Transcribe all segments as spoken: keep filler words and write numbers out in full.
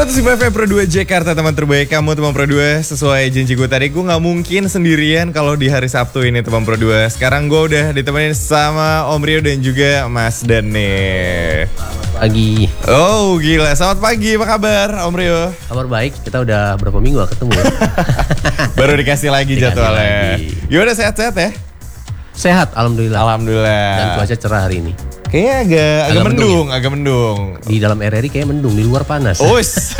seratus lima F M Pro dua Jakarta, teman terbaik kamu teman Pro dua. Sesuai janji gue tadi, gue gak mungkin sendirian kalau di hari Sabtu ini teman Pro dua. Sekarang gue udah ditemenin sama Om Rio dan juga Mas Dan nih. Pagi. Oh gila, selamat pagi, apa kabar Om Rio? Kabar baik, kita udah berapa minggu gak ketemu ya? Baru dikasih lagi Dikasih jadwalnya lagi. Gimana, sehat-sehat ya? Sehat, alhamdulillah. Alhamdulillah. Dan cuaca cerah hari ini. Kayaknya agak, agak, Agak mendung, mendung agak mendung. Di dalam R R I kayak mendung, di luar panas. Us.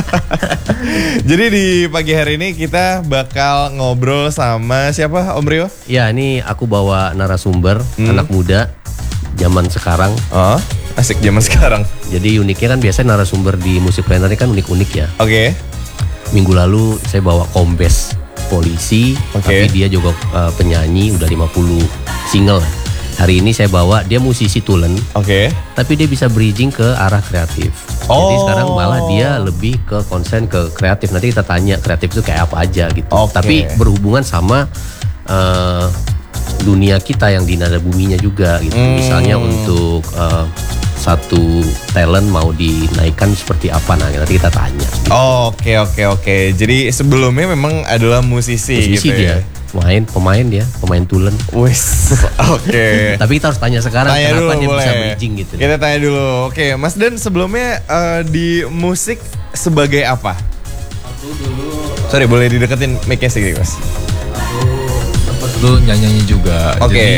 Jadi di pagi hari ini kita bakal ngobrol sama siapa Om Rio? Ya, ini aku bawa narasumber, Hmm. anak muda zaman sekarang. Oh, asik zaman sekarang. Jadi uniknya kan biasanya narasumber di Musik Planner ini kan unik-unik ya. Oke. Minggu lalu saya bawa kombes polisi, Oke. tapi dia juga uh, penyanyi, udah lima puluh single. Hari ini saya bawa, dia musisi tulen, Oke. tapi dia bisa bridging ke arah kreatif. Jadi Oh. sekarang malah dia lebih ke konsen ke kreatif. Nanti kita tanya kreatif itu kayak apa aja gitu. Oke. Tapi berhubungan sama uh, dunia kita yang di nada buminya juga gitu. Hmm. Misalnya untuk uh, satu talent mau dinaikkan seperti apa, nah nanti kita tanya. Gitu. Oke oke oke. Jadi sebelumnya memang adalah musisi, Musisi gitu dia, ya. pemain, pemain dia, pemain tulen. Wis. Oke. Tapi kita harus tanya sekarang Tanya kenapa dulu dia boleh. bisa bridging gitu. Kita tanya dulu. Oke, Mas Dan sebelumnya eh, di musik sebagai apa? Aku dulu Sorry, boleh dideketin mic-nya sedikit, Mas. aku sempat dulu nyanyi juga. Oke. Jadi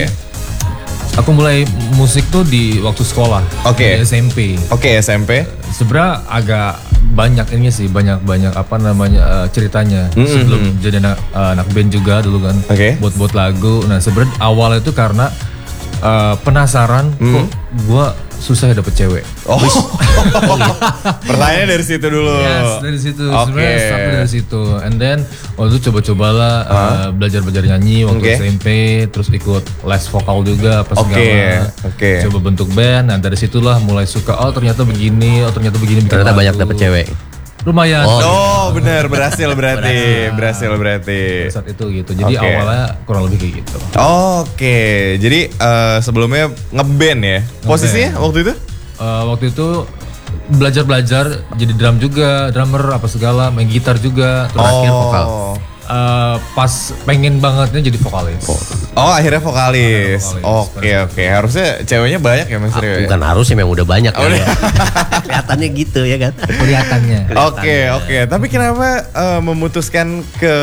aku mulai musik tuh di waktu sekolah. Oke. Di S M P. Oke, S M P. Sebenarnya agak banyak ini sih, banyak-banyak apa namanya eh, ceritanya. Mm, Sebelum mm, jadi anak, eh, anak band juga dulu kan. Oke. Buat-buat lagu. Nah sebenarnya awalnya itu karena eh, penasaran kok gua susah ya dapet cewek. Oh. Pertanyaannya dari situ dulu. Yes, dari situ. Oke. Sebenarnya start dari situ. And then waktu itu coba-cobalah uh, belajar-belajar nyanyi waktu Oke. S M P, terus ikut les vokal juga apa Oke, segala. oke. Coba bentuk band. Nah, dari situlah mulai suka, oh ternyata begini, oh ternyata begini bikin Ternyata lagu. banyak dapet cewek. Lumayan. Oh. Oh, benar, berhasil berarti. Berhasil berarti. Saat itu gitu. Jadi Oke. awalnya kurang lebih kayak gitu. Oke, jadi eh, sebelumnya ngeband ya. Posisinya waktu itu? Uh, waktu itu belajar-belajar jadi drum juga, drummer apa segala, main gitar juga. Terus Terakhir vokal. uh, pas pengen bangetnya jadi vokalis. Oh, akhirnya vokalis. Vokalis. Oke, oke. Harusnya ceweknya banyak ya, Mas Rio. ya? Bukan harus ya, memang udah banyak Oh, ya. udah. Kelihatannya gitu ya kan. Kelihatannya. Oke, oke. Tapi kenapa eh, memutuskan ke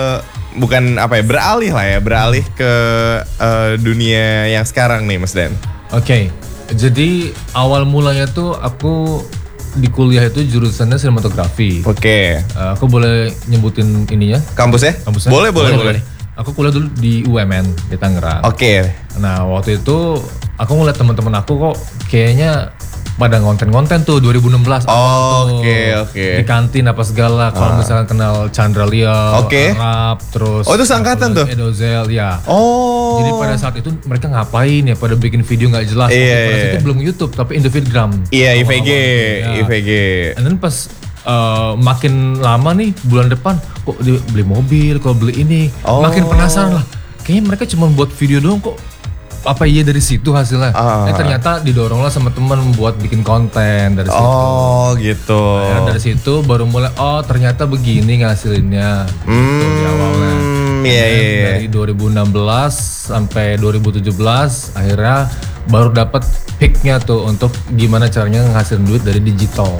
bukan apa ya, beralih lah ya, beralih ke eh, dunia yang sekarang nih, Mas Dan? Oke, jadi awal mulanya tuh aku di kuliah itu jurusannya sinematografi. Oke. Uh, aku boleh nyebutin ininya? Kampus ya? Kampusnya? Boleh, boleh, boleh. Aku kuliah dulu di U M N di Tangerang. Oke. Nah waktu itu aku ngeliat teman-teman aku kok kayaknya pada ngonten-ngonten tuh dua ribu enam belas awal tuh. Oke, oke. Di kantin apa segala. Kalau misalkan kenal Chandra Leo, Oke. Arab, terus Oh, itu seangkatan tuh? Edozel, ya. Oh. Jadi pada saat itu mereka ngapain ya? Pada bikin video nggak jelas. Iya, Waktu pada saat iya. itu belum YouTube tapi Indovidgram. Iya, I V G, Awal-awal, I V G. And then pas uh, makin lama nih bulan depan kok dia beli mobil, kok beli ini, Oh. makin penasaran lah. Kayaknya mereka cuma buat video doang kok. Apa iya dari situ hasilnya? Ah. Eh ternyata didorong lah sama teman buat bikin konten dari situ. Oh, gitu. Ya, dari situ baru mulai oh ternyata begini ngasilinnya. Gitu di awalnya. Hmm, iya, Dan iya. Dari dua ribu enam belas sampai dua ribu tujuh belas akhirnya baru dapat peaknya tuh untuk gimana caranya ngasilin duit dari digital.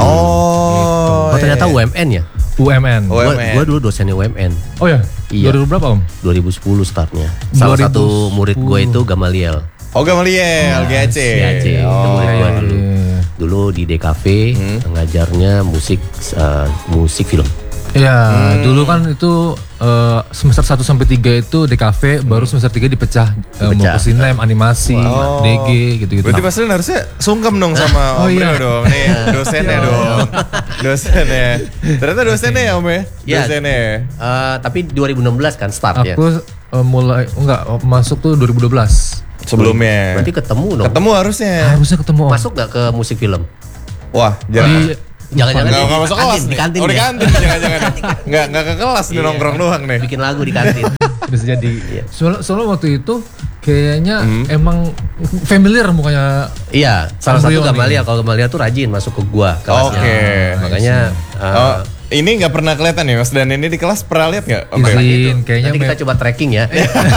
Oh. Oh ternyata iya. U M N ya? U M N. U M N. Gua, gua dulu dosennya U M N. Oh ya? Iya. dua ribu berapa Om? dua ribu sepuluh startnya. Salah dua ribu satu murid gue sepuluh. itu Gamaliel. Oh, Gamaliel, G A C. G A C, itu Oh. murid gue dulu. Iya. Dulu di D K V ngajarnya musik uh, musik film. Ya, Hmm. dulu kan itu eh, semester satu sampai tiga itu D K V, baru semester tiga dipecah, eh, mau Dipecah. ke sinem, animasi, Oh. D G gitu-gitu. Berarti Mas Dan harusnya sungkem dong sama Om Oh, Rio iya. dong. Nih, dosennya dong. Dosennya. Ternyata dosennya ya Om ya? Iya. Dosennya. Uh, tapi dua ribu enam belas kan start ya. Aku eh, mulai enggak masuk tuh dua ribu dua belas. Sebelumnya. Berarti ketemu dong. Ketemu harusnya. Harusnya ketemu Om. Masuk gak ke musik film? Wah, di jarang. Jangan-jangan Nggak di, nggak masuk kantin, kelas di nih. kantin Oh di ya. kantin jangan-jangan. Nggak nggak ke kelas nih Iya. nongkrong doang nih. Bikin lagu di kantin. Bisa jadi. Iya. Soalnya, soalnya waktu itu kayaknya Hmm. emang familiar mukanya. Iya, salah Embryo satu Gamalia. nih. Kalau Gamalia tuh rajin masuk ke gua kelasnya. Oke. Makanya uh, Oh, ini nggak pernah kelihatan ya Mas, dan ini di kelas pernah lihat nggak? Om Rio? Izin, kayaknya nanti kita map- coba tracking ya.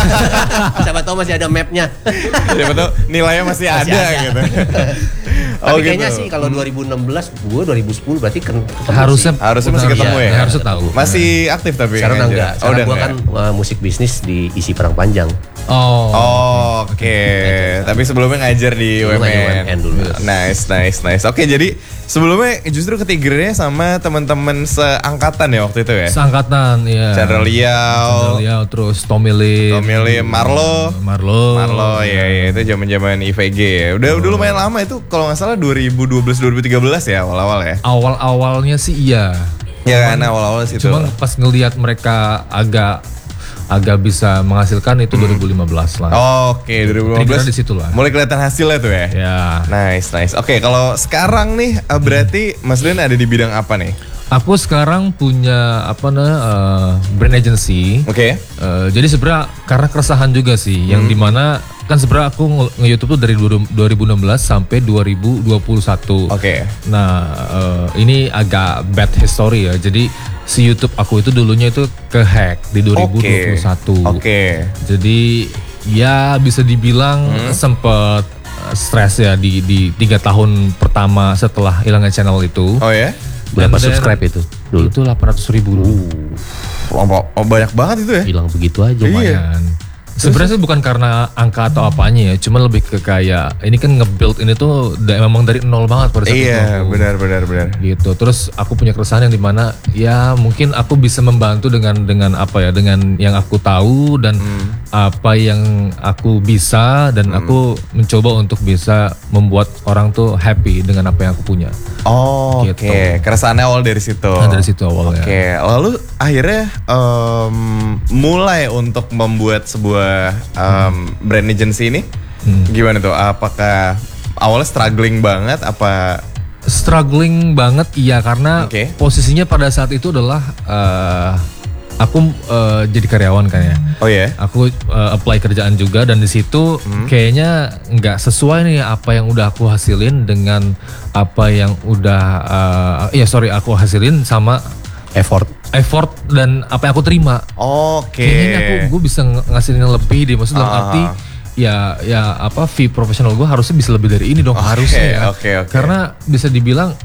Siapa tahu masih ada mapnya. Siapa tahu nilainya masih, Masih ada, ada. gitu. Tapi Oh, kayaknya gitu. sih kalau dua ribu enam belas, gue dua ribu sepuluh berarti kan ketemu harusnya sih. Harusnya masih Benar, ketemu iya, ya? harusnya tahu. Masih aktif tapi Sekarang udah ngajar? enggak. Oh, Sekarang udah gue enggak. kan uh, musik bisnis di isi Perang Panjang. Oh. Oh, oke. Tapi sebelumnya ngajar di U Dulu M ngajar N. U M N dulu. Nice, nice, nice. Oke, jadi sebelumnya justru ketigernya sama teman-teman seangkatan ya waktu itu ya? Seangkatan ya. Chandra Liao, Chandra Liao, terus Tommy Lim. Tommy Lim, Marlo. Marlo. Marlo, ya, ya itu zaman-zaman I V G ya. Udah, udah lumayan lama itu kalau nggak salah dua ribu dua belas dua ribu tiga belas ya awal-awal ya. Awal-awalnya sih iya. Ya kan awal-awal situ. Cuma pas ngelihat mereka agak agak bisa menghasilkan itu dua ribu lima belas lah. Oke, dua ribu lima belas. Triggernya di situ lah. Mulai kelihatan hasilnya tuh ya. Ya. Nice, nice. Oke, kalau sekarang nih eh, berarti Mas Den ada di bidang apa nih? Aku sekarang punya apa nah eh, brand agency. Oke. Eh, jadi sebenarnya karena keresahan juga sih, yang dimana kan sebenarnya aku nge- nge-YouTube tuh dari dua ribu enam belas sampai dua ribu dua puluh satu. Oke. Nah eh, ini agak bad history ya. Jadi si YouTube aku itu dulunya itu kehack di dua ribu dua puluh satu. Oke. Jadi ya bisa dibilang sempet eh, stres ya di di tiga tahun pertama setelah hilangnya channel itu. Oh ya? Berapa Dan- subscribe itu dulu? Itu delapan ratus ribu dulu. Kelompok oh, banyak banget itu ya. Hilang begitu aja. Iya. Lumayan. Sebenarnya sih bukan karena angka atau apanya ya, cuma lebih ke kayak ini kan nge-build ini tuh da- memang dari nol banget pada saat itu. Iya, aku. benar benar benar. Gitu. Terus aku punya keresahan yang dimana ya mungkin aku bisa membantu dengan dengan apa ya, dengan yang aku tahu dan apa yang aku bisa dan aku mencoba untuk bisa membuat orang tuh happy dengan apa yang aku punya. Oh, Gitu. oke. Keresahannya awal dari situ. Nah, dari situ awalnya. Oke, lalu akhirnya em, mulai untuk membuat sebuah em, brand agency ini Hmm. gimana tuh? Apakah awalnya struggling banget? Apa? Struggling banget iya karena Oke. posisinya pada saat itu adalah eh, aku eh, jadi karyawan kan ya. Oh ya? Aku eh, apply kerjaan juga dan di situ kayaknya nggak sesuai nih apa yang udah aku hasilin dengan apa yang udah eh, ya sorry aku hasilin sama Effort. effort dan apa yang aku terima. Oke. Kayaknya aku gue bisa ng- ngasilin yang lebih deh, maksud dalam Ah. arti ya ya apa fee profesional gue harusnya bisa lebih dari ini dong Oke, harusnya ya. oke, oke. Karena bisa dibilang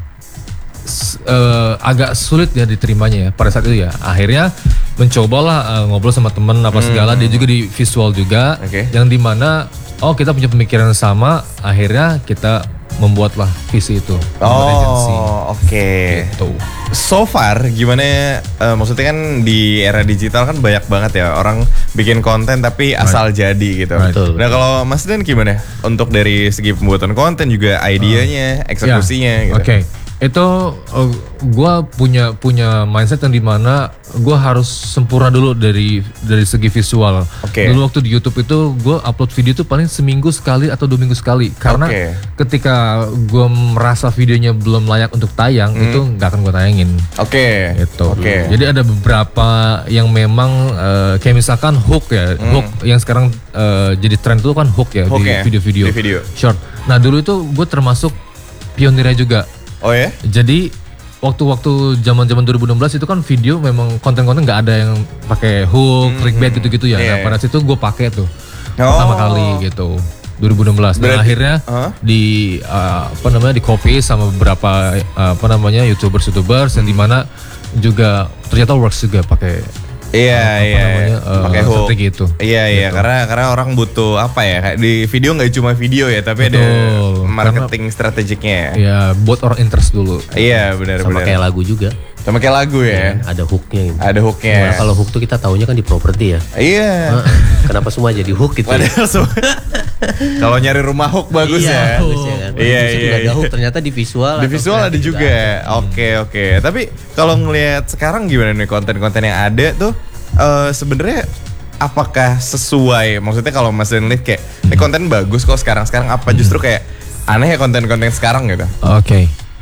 s- eh, agak sulit ya diterimanya ya pada saat itu ya. Akhirnya mencobalah eh, ngobrol sama temen apa segala, dia juga di visual juga, Hmm. Oke. yang dimana oh kita punya pemikiran yang sama, akhirnya kita membuatlah visi itu. membuat agency. Oh, oke. Gitu. So far gimana eh, maksudnya kan di era digital kan banyak banget ya orang bikin konten tapi asal jadi gitu. Right. Betul, Nah, kalau Mas Den gimana? Untuk dari segi pembuatan konten juga idenya, eksekusinya Ya, gitu. Oke, itu uh, gue punya punya mindset yang dimana gue harus sempurna dulu dari dari segi visual. Oke. Dulu waktu di YouTube itu gue upload video tuh paling seminggu sekali atau dua minggu sekali. Karena Oke. ketika gue merasa videonya belum layak untuk tayang itu nggak akan gue tayangin. Oke. Gitu. Oke. Jadi ada beberapa yang memang uh, kayak misalkan hook ya, hook yang sekarang uh, jadi tren itu kan hook ya Hook di ya, video-video di video. short. Nah dulu itu gue termasuk pionirnya juga. Oh ya? Jadi waktu-waktu zaman-zaman dua ribu enam belas itu kan video memang konten-konten nggak ada yang pakai hook, clickbait gitu-gitu ya. Iya, Nah, iya. pada situ gue pakai tuh Oh. pertama kali gitu dua ribu enam belas. Dan Berarti- akhirnya Hah? di uh, apa namanya di copy sama beberapa uh, apa namanya youtubers-youtubers yang dimana juga ternyata works juga pakai Iya, apa iya. namanya, eh, Pakai hook. strategi itu. Iya, iya, karena karena orang butuh apa ya? Kayak di video nggak cuma video ya, tapi ada Betul. marketing strategiknya. ya buat orang interest dulu. Iya, benar Sama benar. kayak lagu juga. Sama kayak lagu ya. Ada hooknya gitu. Ada hooknya. Nah, kalau hook tuh kita taunya kan di properti ya. Iya. Heeh. Kenapa semua jadi hook gitu ya? Padahal semua- kalau nyari rumah hook bagus ya. Iya, bagus ya kan. Iya, Bisa iya, juga ada iya. hook, ternyata di visual. Di atau visual ada kreatif juga. Oke, oke. Tapi kalau ngelihat sekarang gimana nih konten-konten yang ada tuh eh, sebenarnya apakah sesuai? Maksudnya kalau Mas Den lihat kayak ini konten bagus kok sekarang-sekarang apa justru kayak aneh ya konten-konten sekarang gitu. Oke.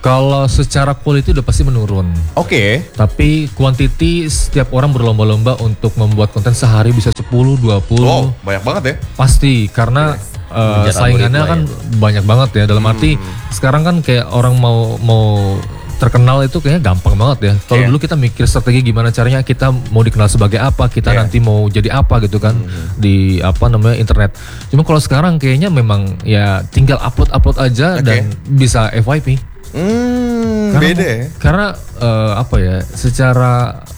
Kalau secara quality udah pasti menurun. Oke. Tapi quantity setiap orang berlomba-lomba untuk membuat konten sehari bisa sepuluh, dua puluh. Wow, banyak banget ya. Pasti karena uh, Mengejar saingannya algoritma kan ya. banyak banget ya. Dalam arti sekarang kan kayak orang mau mau terkenal itu kayaknya gampang banget ya. Kalau Iya. dulu kita mikir strategi gimana caranya kita mau dikenal sebagai apa, kita Iya. nanti mau jadi apa gitu kan di apa namanya internet. Cuma kalau sekarang kayaknya memang ya tinggal upload-upload aja Oke. dan bisa F Y P. Hmm, Karena, beda ya. Karena eh, apa ya, secara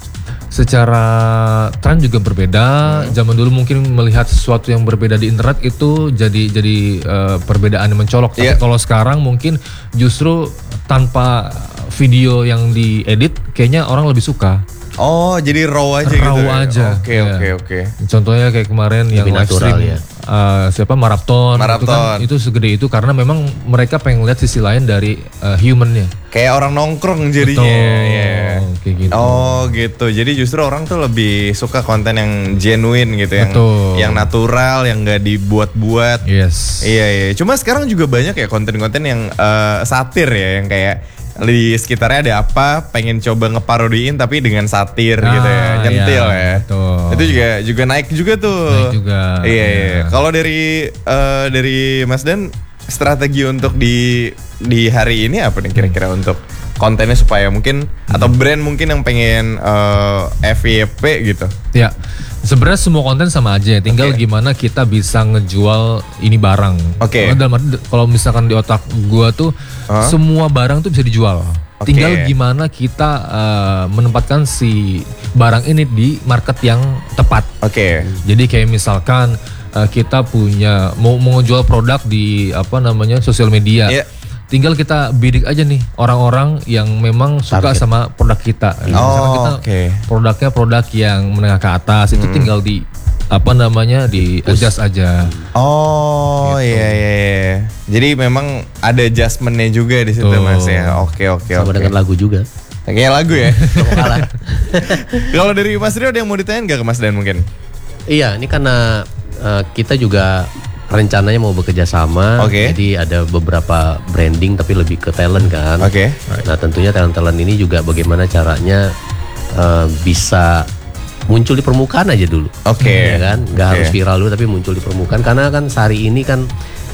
secara tren juga berbeda. Zaman dulu mungkin melihat sesuatu yang berbeda di internet itu jadi jadi eh, perbedaan yang mencolok. Tapi Iya. kalau sekarang mungkin justru tanpa video yang diedit, kayaknya orang lebih suka. Oh, jadi raw aja Raw gitu. ya? aja, Oke, iya. oke, oke. Contohnya kayak kemarin yang Lebih live natural, stream ya. eh, siapa Marathon, itu Marathon. kan itu segede itu karena memang mereka pengen lihat sisi lain dari eh, humannya. Kayak orang nongkrong jadinya. Betul, Iya. kayak gitu. Oh gitu, jadi justru orang tuh lebih suka konten yang genuine gitu, yang Betul. yang natural, yang nggak dibuat-buat. Yes. Iya iya. Cuma sekarang juga banyak ya konten-konten yang eh, satir ya, yang kayak di sekitarnya ada apa, pengen coba ngeparodiin tapi dengan satir Ah, gitu ya, nyentil iya, ya. betul. Itu juga juga naik juga tuh. Naik juga, Iya iya. iya. Kalau dari eh, dari Mas Dan, strategi untuk di di hari ini apa nih kira-kira untuk kontennya supaya mungkin atau brand mungkin yang pengen eh, F Y P gitu. Ya, sebenarnya semua konten sama aja. Tinggal Oke. gimana kita bisa ngejual ini barang. Oke. Kalau dalam arti- Kalau misalkan di otak gua tuh Hah? semua barang tuh bisa dijual. Oke. Tinggal gimana kita eh, menempatkan si barang ini di market yang tepat. Oke. Jadi kayak misalkan eh, kita punya mau mau ngejual produk di apa namanya sosial media. Iya. Tinggal kita bidik aja nih orang-orang yang memang suka Target. sama produk kita. Misalkan Oh, kita oke. produknya produk yang menengah ke atas itu tinggal di apa namanya di adjust aja. Oh iya iya iya. Jadi memang ada adjustmentnya juga di situ Betul. Mas ya. Oke oke Sama oke. dengan lagu juga. Kayak lagu ya. Mau kalah. Kalau dari Mas Rio ada yang mau ditanyain gak ke Mas Dan mungkin? Iya, ini karena eh, kita juga rencananya mau bekerja sama. Oke. Jadi ada beberapa branding tapi lebih ke talent kan. Oke. Nah tentunya talent-talent ini juga bagaimana caranya eh, bisa muncul di permukaan aja dulu. Oke. Ya kan, nggak Oke. harus viral dulu tapi muncul di permukaan karena kan sehari ini kan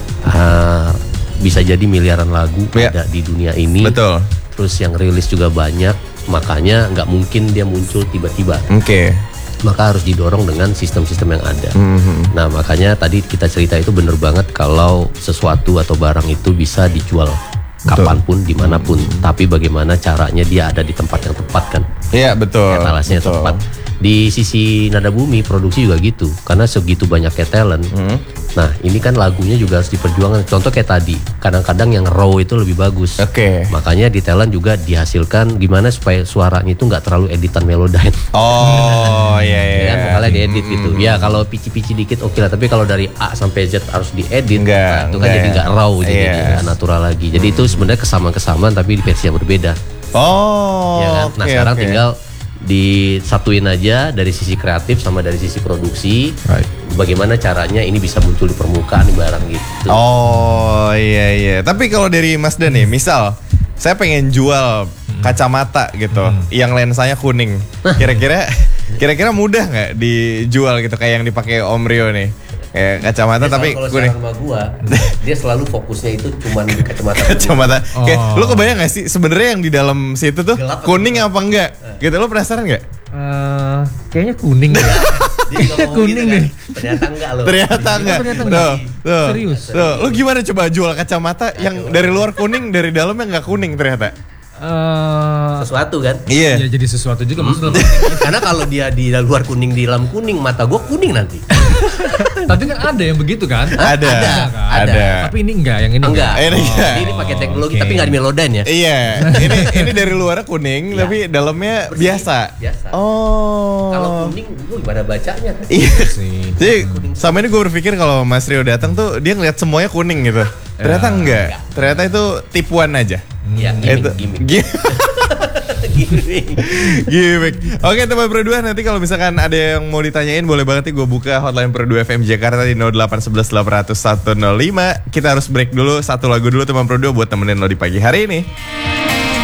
eh, bisa jadi miliaran lagu Iya. ada di dunia ini. Betul. Terus yang rilis juga banyak, makanya nggak mungkin dia muncul tiba-tiba. Oke. Maka harus didorong dengan sistem-sistem yang ada. Mhm. Nah makanya tadi kita cerita itu bener banget kalau sesuatu atau barang itu bisa dijual kapanpun, dimanapun. Tapi bagaimana caranya dia ada di tempat yang tepat kan? Iya betul. Etalasenya betul. tepat. Di sisi Nada Bumi produksi juga gitu, karena segitu banyaknya talent. Hmm. Nah ini kan lagunya juga harus diperjuangkan. Contoh kayak tadi, kadang-kadang yang raw itu lebih bagus. Oke. Makanya di talent juga dihasilkan gimana supaya suaranya itu nggak terlalu editan Melodyne. Oh iya iya. Ya kan makanya diedit gitu. Ya kalau pici-pici dikit oke lah, tapi kalau dari A sampai Z harus diedit, Enggak, nah, itu kan enggak jadi ya. nggak raw, jadi Iya. nggak natural lagi. Jadi itu sebenarnya kesamaan-kesamaan tapi di versi yang berbeda. Oh. Ya kan. Nah oke, sekarang oke. tinggal disatuin aja dari sisi kreatif sama dari sisi produksi. Right. Bagaimana caranya ini bisa muncul di permukaan barang gitu. Oh iya iya. Tapi kalau dari Mas Dan nih, misal saya pengen jual kacamata gitu, yang lensanya kuning. Kira-kira kira-kira mudah nggak dijual gitu kayak yang dipakai Om Rio nih? Kayak kacamata Dia tapi selalu- kalau kuning. sekarang sama gua, dia selalu fokusnya itu cuman kacamata. Kacamata. Kayak Oh. lu kebayang gak sih sebenarnya yang di dalam situ tuh Gelap apa kuning apa enggak? Gitu lu penasaran nggak? Eh, kayaknya kuning ya. Dia juga ngomong Kuning gitu kan. nih. Ternyata enggak loh. Ternyata enggak. ternyata Tuh, enggak. tuh. Serius? Tuh, lu gimana coba jual kacamata yang dari luar kuning, dari dalamnya nggak kuning ternyata? Eh, Sesuatu kan. Iya. ya jadi sesuatu juga maksudnya. Karena kalau dia di luar kuning, di dalam kuning, mata gua kuning nanti. Tapi kan ada yang begitu kan? Ada, kan? ada. Tapi ini enggak, yang ini Enggak. Eh, ini enggak. Jadi ini pakai teknologi oke. tapi enggak di Melodyne ya. Iya, ini ini dari luarnya kuning Iya. tapi dalamnya Bersih. biasa. Biasa. Oh. Kalau kuning, gua gimana bacanya? Iya. sih. Jadi sama ini gue berpikir kalau Mas Rio datang tuh dia ngeliat semuanya kuning gitu. Ternyata enggak. Ternyata itu tipuan aja. Ya, Itu gimmick, gimmick. Gi- Gimmick. gimmick. Oke teman Pro dua, nanti kalau misalkan ada yang mau ditanyain boleh banget nih gue buka hotline Pro dua F M Jakarta di nol delapan satu satu delapan nol satu nol lima. Kita harus break dulu, satu lagu dulu teman Pro dua buat temenin lo di pagi hari ini.